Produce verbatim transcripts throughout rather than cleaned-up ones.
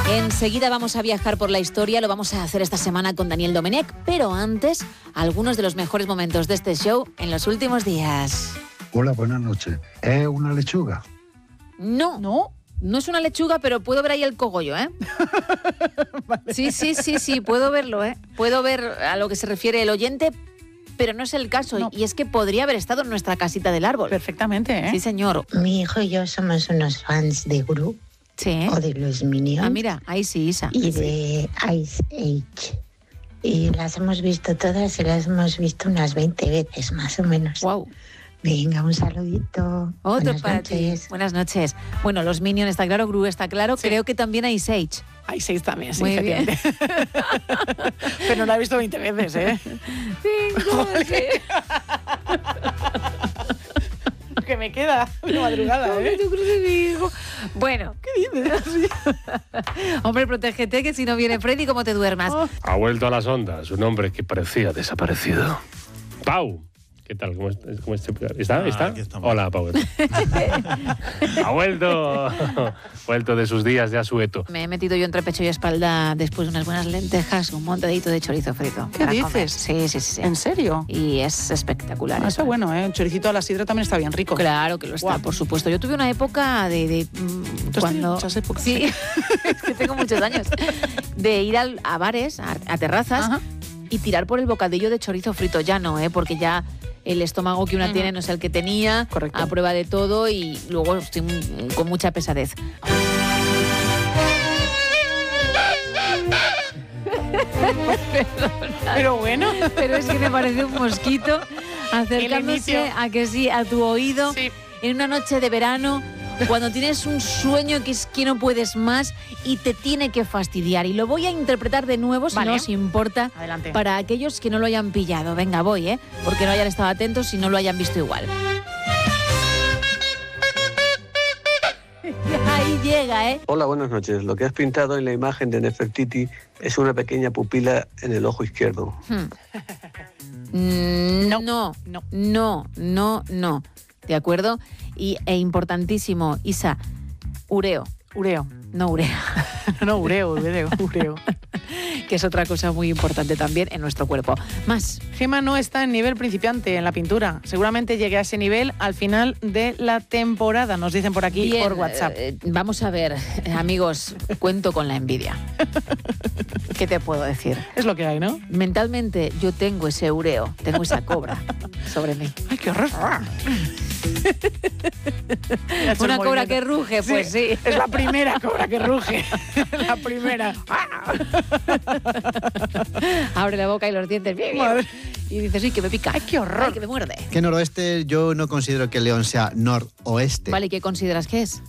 Enseguida vamos a viajar por la historia, lo vamos a hacer esta semana con Daniel Domenech, pero antes, algunos de los mejores momentos de este show en los últimos días. Hola, buenas noches. ¿Es una lechuga? No, no, no es una lechuga, pero puedo ver ahí el cogollo, ¿eh? Vale. Sí, sí, sí, sí, puedo verlo, ¿eh? Puedo ver a lo que se refiere el oyente, pero no es el caso. No. Y es que podría haber estado en nuestra casita del árbol. Perfectamente, ¿eh? Sí, señor. Mi hijo y yo somos unos fans de Gru. Sí. O de los Minions. Ah, mira, ahí sí, Isa. Y de Ice Age. Y las hemos visto todas y las hemos visto unas veinte veces, más o menos. Wow. Venga, un saludito. Otro Buenas para noches. ti. Buenas noches. Bueno, los Minions está claro, Gru está claro. Sí. Creo que también Ice Age. Ice Age también, sí. Muy bien. Pero no la he visto veinte veces, ¿eh? Cinco, sí. Que me queda de madrugada, ¿eh? Bueno, ¿qué dices? Hombre, protégete, que si no viene Freddy, ¿cómo te duermas? Oh. Ha vuelto a las ondas, un hombre que parecía desaparecido. Pau, ¿qué tal? ¿Cómo, cómo está? Ah, ¿Está? Hola, Pau. Ha vuelto, vuelto de sus días de asueto. Me he metido yo entre pecho y espalda después de unas buenas lentejas, un montadito de chorizo frito. ¿Qué dices? Sí, sí, sí, sí. ¿En serio? Y es espectacular. Ah, eso es bueno, ¿eh? El choricito a la sidra también está bien rico. Claro que lo está, wow. Por supuesto. Yo tuve una época de... de cuando muchas épocas. Sí, es que tengo muchos años. De ir al, a bares, a, a terrazas, ajá, y tirar por el bocadillo de chorizo frito. Ya no, ¿eh? Porque ya... el estómago que una uh-huh. tiene no es el que tenía. Correcto. A prueba de todo y luego estoy con mucha pesadez. Pero bueno. Pero es que me parece un mosquito acercándose a que sí, a tu oído, sí, en una noche de verano, cuando tienes un sueño que es que no puedes más y te tiene que fastidiar. Y lo voy a interpretar de nuevo, si vale. no os importa. Adelante. Para aquellos que no lo hayan pillado. Venga, voy, ¿eh? Porque no hayan estado atentos y no lo hayan visto igual. Ahí llega, ¿eh? Hola, buenas noches. Lo que has pintado en la imagen de Nefertiti es una pequeña pupila en el ojo izquierdo. Hmm. no, no, no, no, no, no. ¿De acuerdo? Y, e importantísimo, Isa, ureo. Ureo. No urea. No, ureo, ureo, ureo. Que es otra cosa muy importante también en nuestro cuerpo. Más. Gema no está en nivel principiante en la pintura. Seguramente llegue a ese nivel al final de la temporada, nos dicen por aquí. Bien, por WhatsApp. Eh, vamos a ver, amigos, cuento con la envidia. ¿Qué te puedo decir? Es lo que hay, ¿no? Mentalmente yo tengo ese ureo, tengo esa cobra sobre mí. ¡Ay, qué horror! Una cobra que ruge, pues sí, sí. Es la primera cobra que ruge. La primera. Abre la boca y los dientes. Bien, bien. Y dices, uy, que me pica. ¡Ay, qué horror! Ay, que me muerde. Que noroeste, yo no considero que León sea noroeste. Vale, ¿y qué consideras que es?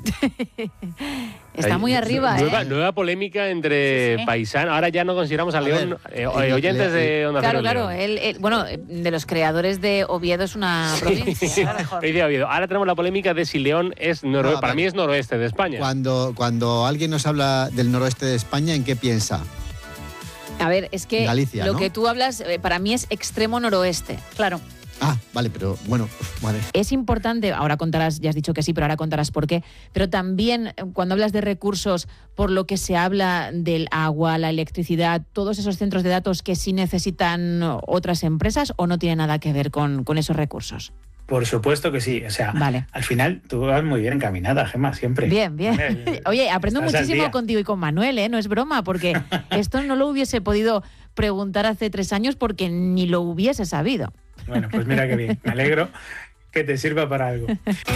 Está Hay, muy arriba, nueva, ¿eh? Nueva polémica entre sí, sí. paisanos. Ahora ya no consideramos a León a ver, eh, oyentes le, de Onda Cero. Claro, claro. Él, él, bueno, de los creadores de Oviedo es una sí. provincia. de Oviedo. Ahora tenemos la polémica de si León es noroeste. No, para mí es noroeste de España. Cuando, cuando alguien nos habla del noroeste de España, ¿en qué piensa? A ver, es que Galicia, lo ¿no? que tú hablas, para mí es extremo noroeste. Claro. Ah, vale, pero bueno, vale. Es importante, ahora contarás, ya has dicho que sí, pero ahora contarás por qué, pero también cuando hablas de recursos, por lo que se habla del agua, la electricidad, todos esos centros de datos que sí necesitan otras empresas, ¿o no tiene nada que ver con, con esos recursos? Por supuesto que sí. O sea, vale. Al final tú vas muy bien encaminada, Gemma, siempre. Bien, bien. Oye, aprendo muchísimo contigo y con Manuel, ¿eh? No es broma, porque esto no lo hubiese podido preguntar hace tres años porque ni lo hubiese sabido. Bueno, pues mira qué bien. Me alegro que te sirva para algo.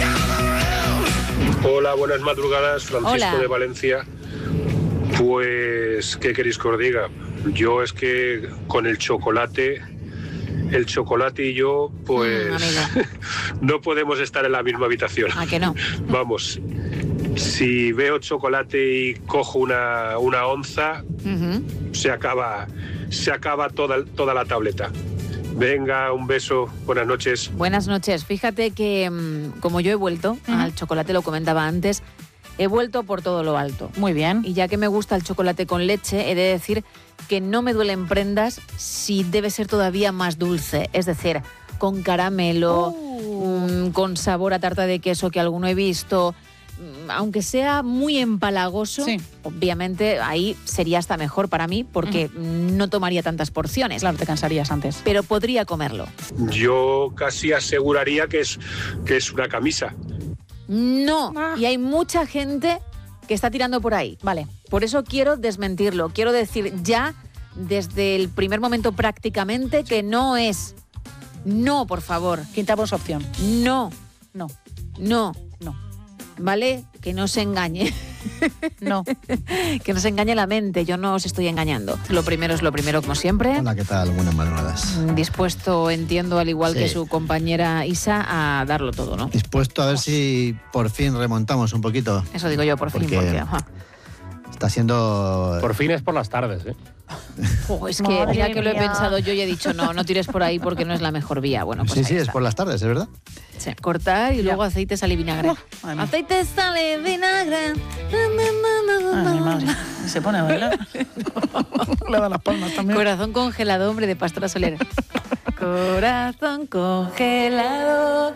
Hola, buenas madrugadas. Francisco Hola. de Valencia. Pues, ¿qué queréis que os diga? Yo es que con el chocolate... El chocolate y yo, pues, mm, no podemos estar en la misma habitación. ¿A que no? Vamos, si veo chocolate y cojo una, una onza, uh-huh. se acaba, se acaba toda, toda la tableta. Venga, un beso, buenas noches. Buenas noches. Fíjate que, como yo he vuelto, uh-huh. al chocolate, lo comentaba antes, he vuelto por todo lo alto. Muy bien. Y ya que me gusta el chocolate con leche, he de decir que no me duelen prendas si debe ser todavía más dulce. Es decir, con caramelo, uh. mmm, con sabor a tarta de queso que alguno he visto, aunque sea muy empalagoso, sí. obviamente ahí sería hasta mejor para mí porque mm. no tomaría tantas porciones. Claro, te cansarías antes. Pero podría comerlo. Yo casi aseguraría que es, que es una camisa. No, Ah. y hay mucha gente que está tirando por ahí. Vale. Por eso quiero desmentirlo. Quiero decir ya, desde el primer momento prácticamente, que no es. No, por favor. Quintamos opción. No. No. No. No. ¿Vale? Que no se engañe. No. Que no se engañe la mente. Yo no os estoy engañando. Lo primero es lo primero, como siempre. Hola, ¿qué tal? Buenas madrugadas. Dispuesto, entiendo, al igual Sí. que su compañera Isa, a darlo todo, ¿no? Dispuesto a ver si por fin remontamos un poquito. Eso digo yo, por fin, Porque- porque... ajá. Está siendo... Por fin es por las tardes, ¿eh? Oh, es que Madre mira que lo he mía. pensado yo y he dicho, no, no tires por ahí porque no es la mejor vía. Bueno, pues sí, ahí sí, es está. por las tardes, ¿es verdad? Sí. Cortar y Ya. luego aceite, sal y vinagre. Oh, madre mía. Aceite, sal y vinagre. Ay, mi madre. Se pone a bailar. Le da las palmas también. Corazón congelado, hombre, de Pastora Soler. Corazón congelado.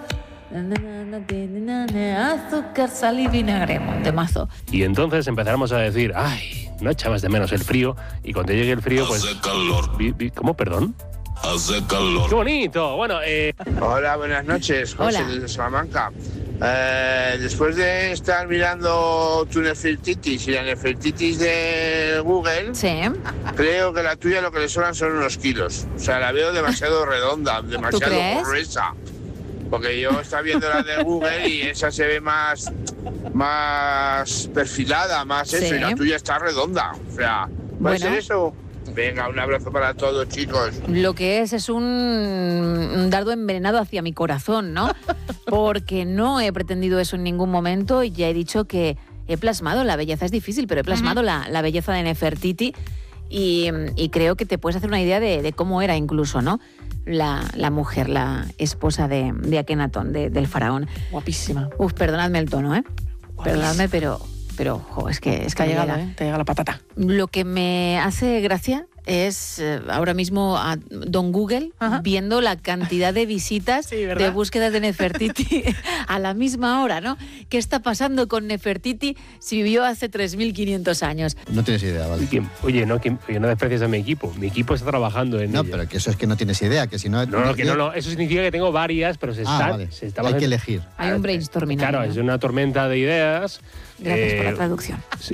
Azúcar, sal y vinagre. Montemazo. Y entonces empezáramos a decir, ay, no echabas de menos el frío. Y cuando llegue el frío, pues... Hace calor. vi- vi- ¿Cómo, perdón? Hace calor. ¡Qué bonito! Bueno, eh... Hola, buenas noches, José Hola. de Salamanca. Eh, después de estar mirando tu Nefertitis y la Nefertitis de Google, Sí. creo que la tuya lo que le sobran son unos kilos. O sea, la veo demasiado redonda, demasiado crees? gruesa. Porque yo estaba viendo la de Google y esa se ve más, más perfilada, más eso, Sí. y la tuya está redonda. O sea, ¿va Bueno. a ser eso? Venga, un abrazo para todos, chicos. Lo que es es un, un dardo envenenado hacia mi corazón, ¿no? Porque no he pretendido eso en ningún momento y ya he dicho que he plasmado, la belleza es difícil, pero he plasmado la, la belleza de Nefertiti y, y creo que te puedes hacer una idea de, de cómo era incluso, ¿no? La, la mujer, la esposa de, de Akenatón, de- del faraón. Guapísima. Uf, perdonadme el tono, ¿eh? Perdonadme, pero, pero jo, es que, es que Te ha me llegado, llega. ¿eh? Te llega la patata. Lo que me hace gracia es eh, ahora mismo a Don Google Ajá. viendo la cantidad de visitas Sí, ¿verdad? de búsquedas de Nefertiti a la misma hora, ¿no? ¿Qué está pasando con Nefertiti si vivió hace tres mil quinientos años? No tienes idea, ¿vale? ¿quién? Oye, no, ¿quién? Oye, no desprecies a mi equipo. Mi equipo está trabajando en No, ello. pero que eso es que no tienes idea, que si no... No, no, que no, no. Eso significa que tengo varias, pero se Ah, está... vale. Se está Hay que haciendo- elegir. Hay un brainstorming. Claro, ahí, ¿no? es una tormenta de ideas. Gracias por Eh, la traducción. Sí.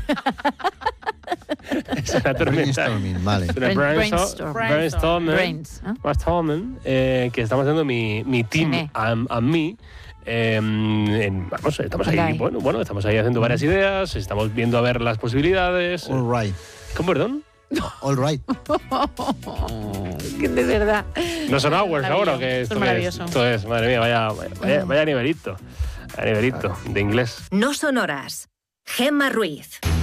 Es una tormenta. Brainstorming, vale. Es una Brain- brainstorm- brainstorm. brainstorming, Brains, ¿no? brainstorming, eh, que estamos haciendo mi, mi team Sí. and, and me. Eh, en- vamos, estamos ahí, Ok. bueno, bueno, estamos ahí haciendo varias ideas, estamos viendo a ver las posibilidades. All right. ¿Cómo, perdón? All right. Que de verdad. No son hours Maravilloso. ahora, que Esto esto, es que maravilloso. esto es, madre mía, vaya, vaya, vaya nivelito, vaya nivelito de inglés. No son horas. Gemma Ruiz.